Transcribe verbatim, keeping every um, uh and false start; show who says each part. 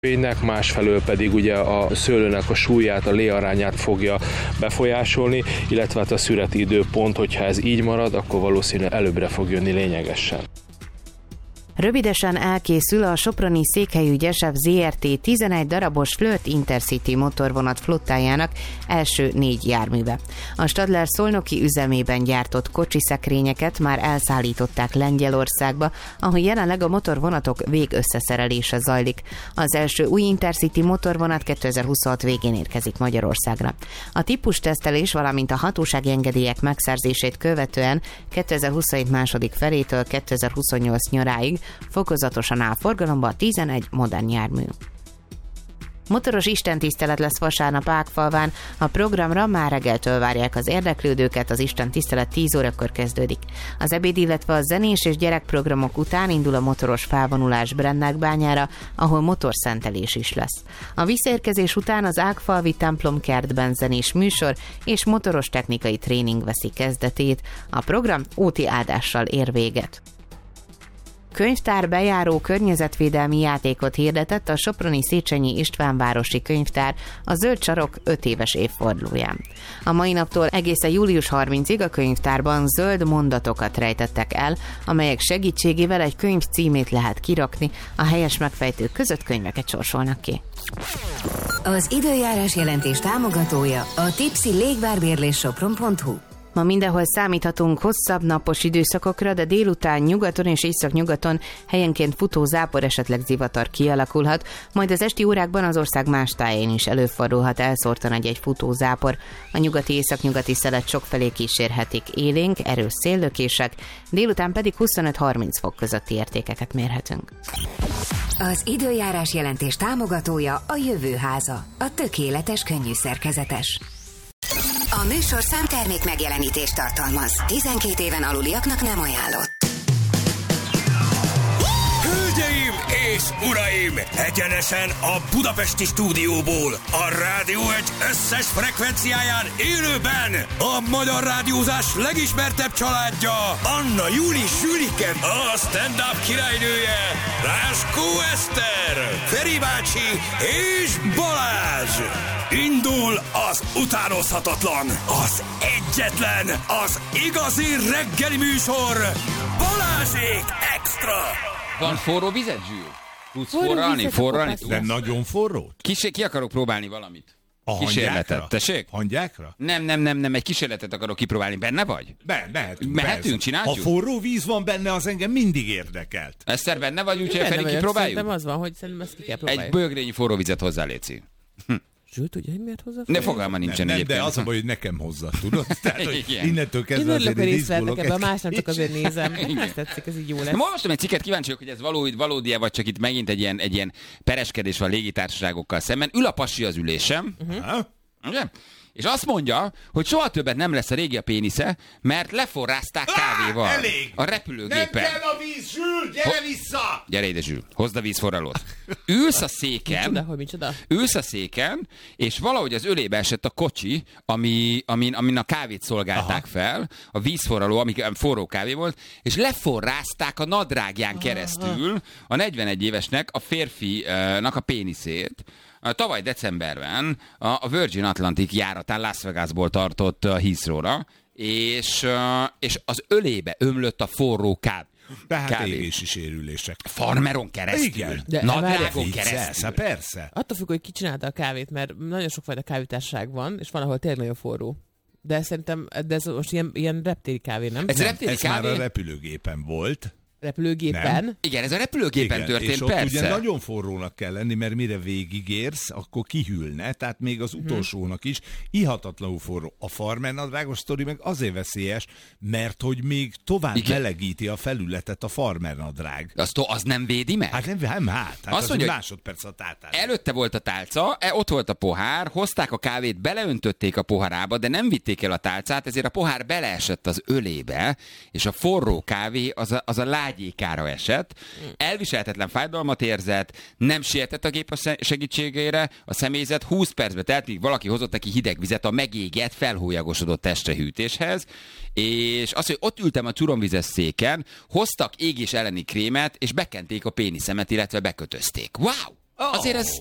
Speaker 1: Másfelől pedig ugye a szőlőnek a súlyát, a léarányát fogja befolyásolni, illetve hát a szüreti időpont, hogyha ez így marad, akkor valószínűleg előbbre fog jönni lényegesen.
Speaker 2: Rövidesen elkészül a soproni székhelyű Gyesebb zé er té tizenegy darabos Flirt Intercity motorvonat flottájának első négy járműve. A Stadler szolnoki üzemében gyártott kocsiszekrényeket már elszállították Lengyelországba, ahol jelenleg a motorvonatok végösszeszerelése zajlik. Az első új Intercity motorvonat kétezer-huszonhat végén érkezik Magyarországra. A típustesztelés, valamint a hatósági engedélyek megszerzését követően kétezer-huszonhét második felétől kétezer-huszonnyolc nyaráig fokozatosan áll forgalomba a tizenegy modern jármű. Motoros istentisztelet lesz vasárnap Ágfalván. A programra már reggeltől várják az érdeklődőket, az istentisztelet tíz órakor kezdődik. Az ebéd, illetve a zenés és gyerekprogramok után indul a motoros felvonulás Brennákbányára, ahol motorszentelés is lesz. A visszaérkezés után az Ágfalvi templom kertben zenés műsor és motoros technikai tréning veszi kezdetét. A program óti áldással ér véget. Könyvtár bejáró környezetvédelmi játékot hirdetett a soproni Széchenyi István városi könyvtár a Zöld Sarok öt éves évfordulóján. A mai naptól egészen július harmincadikáig a könyvtárban zöld mondatokat rejtettek el, amelyek segítségével egy könyv címét lehet kirakni, a helyes megfejtők között könyveket sorsolnak ki.
Speaker 3: Az időjárás jelentés támogatója a Tipsy légvárbérlés sopron pont hu.
Speaker 2: Ma mindenhol számíthatunk hosszabb napos időszakokra, de délután nyugaton és északnyugaton helyenként futó zápor, esetleg zivatar kialakulhat, majd az esti órákban az ország más táján is előfordulhat elszórtan egy-egy futó zápor. A nyugati északnyugati szelet sokfelé kísérhetik élénk, erős széllökések, délután pedig huszonöt-harminc fok közötti értékeket mérhetünk.
Speaker 3: Az időjárás jelentés támogatója a Jövőháza, a tökéletes könnyű szerkezetes. A műsor számtermék megjelenítést tartalmaz. tizenkét éven aluliaknak nem ajánlott.
Speaker 4: Hölgyeim és uraim! Egyenesen a budapesti stúdióból, a Rádió egy összes frekvenciáján élőben a magyar rádiózás legismertebb családja, Anna Júli Zsülike, a stand-up királynője, Ráskó Eszter, Feri bácsi és Balázs! Indul az utánozhatatlan, az egyetlen, az igazi reggeli műsor, Balázsék Extra!
Speaker 5: Van forró vizet, Zsül? Tudsz forralni? Forralni?
Speaker 6: De nagyon forró?
Speaker 5: Ki, ki akarok próbálni valamit?
Speaker 6: A
Speaker 5: kísérletet, tessék?
Speaker 6: Hangyákra?
Speaker 5: Nem, nem, nem, nem, egy kísérletet akarok kipróbálni. Benne vagy?
Speaker 6: Be, mehetünk.
Speaker 5: Mehetünk, csináljuk?
Speaker 6: Ha forró víz van benne, az engem mindig érdekelt.
Speaker 5: Eszter, benne vagy, úgyhogy Feri kipróbáljuk?
Speaker 7: Szerintem az van, hogy szerintem ezt ki kell próbálni.
Speaker 5: Egy bőgrényi forró vizet hozzá, léci. Hm.
Speaker 7: Zsül, tudja, hogy miért hozzá?
Speaker 5: Ne fogalma nincsen
Speaker 6: nem,
Speaker 5: egyébként.
Speaker 6: De az a baj, hogy nekem hozzá, tudod? Tehát, hogy innentől
Speaker 7: Én
Speaker 6: kezdve
Speaker 7: örülök,
Speaker 6: azért
Speaker 7: hogy részt vettek ebbe, a
Speaker 6: izgulok.
Speaker 7: más nem csak azért nézem. Ezt tetszik, ez így jó lesz.
Speaker 5: Ma olvastam egy cikket, kíváncsi vagyok, hogy ez valódi, valódi-e, vagy csak itt megint egy ilyen, egy ilyen pereskedés van légitársaságokkal szemben. Ül a pasi az ülésem. Uh-huh. Ugye? És azt mondja, hogy soha többet nem lesz a régi a pénisze, mert leforrázták kávéval.
Speaker 6: Á, elég!
Speaker 5: A repülőgépen.
Speaker 6: Nem kell a víz, Zsül, gyere
Speaker 5: Ho-
Speaker 6: vissza!
Speaker 5: Gyere ide, Zsül, hozd a vízforralót. Ülsz a széken,
Speaker 7: Micsoda, hogy micsoda?
Speaker 5: ülsz a széken, és valahogy az ölébe esett a kocsi, ami, amin, amin a kávét szolgálták Aha. fel, a vízforraló, ami forró kávé volt, és leforrázták a nadrágján keresztül a negyvenegy évesnek, a férfinak a péniszét. Tavaly decemberben a Virgin Atlantic járatán Las Vegasból tartott a Heathrow-ra, és, és az ölébe ömlött a forró kávé.
Speaker 6: Tehát égési sérülések.
Speaker 5: Farmeron keresztül.
Speaker 6: Igen.
Speaker 5: De nadrágon keresztül.
Speaker 6: Persze, persze.
Speaker 7: Attól függ, hogy ki csinálta a kávét, mert nagyon sokfajta kávétársaság van, és van, ahol tényleg nagyon forró. De szerintem de ez most ilyen, ilyen reptéri kávé, nem?
Speaker 5: Ez,
Speaker 6: nem,
Speaker 5: reptéri
Speaker 6: ez
Speaker 5: kávé?
Speaker 6: már a repülőgépen volt.
Speaker 7: Repülőgépen?
Speaker 6: Nem.
Speaker 5: Igen, ez a repülőgépen
Speaker 6: Igen,
Speaker 5: történt,
Speaker 6: és ott
Speaker 5: persze.
Speaker 6: ugye nagyon forrónak kell lenni, mert mire végigérsz, akkor kihűlne, tehát még az utolsónak is ihatatlanul forró. A farmernadrágos sztori meg azért veszélyes, mert hogy még tovább
Speaker 5: Igen.
Speaker 6: melegíti a felületet a farmernadrág.
Speaker 5: Az, az nem védi meg?
Speaker 6: Hát nem, nem hát, hát
Speaker 5: Azt
Speaker 6: az
Speaker 5: mondja,
Speaker 6: egy másodperc a tátár.
Speaker 5: Előtte volt a tálca, ott volt a pohár, hozták a kávét, beleöntötték a poharába, de nem vitték el a tálcát, ezért a pohár beleesett az ölébe, és a forró kávé az a, az a lágyékára esett. Elviselhetetlen fájdalmat érzett, nem sietett a gép a segítségére, a személyzet húsz percbe telt, míg valaki hozott neki hideg vizet a megégett, felhólyagosodott testhűtéshez, és az, hogy ott ültem a turomvizes széken, hoztak égés elleni krémet, és bekenték a péniszemet, illetve bekötözték. Wow! Azért ez